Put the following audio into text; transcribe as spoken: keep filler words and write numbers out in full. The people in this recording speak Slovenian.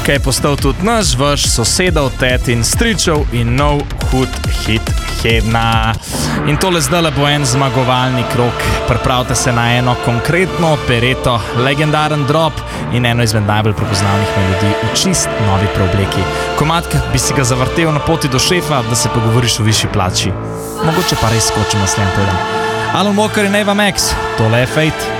ki je postal tudi naš, vaš sosedov, tet in stričev in nov hud hit Hedna. In tole zdaj bo en zmagovalni krok. Pripravite se na eno konkretno opereto, legendaren drop in eno izmed najbolj prepoznavnih melodij v čist novi preobleki. Komad bi si ga zavrtel na poti do šefa, da se pogovoriš o višji plači. Mogoče pa res skočimo naslednji teden. Alan Walker in Ava Max, tole je Fate.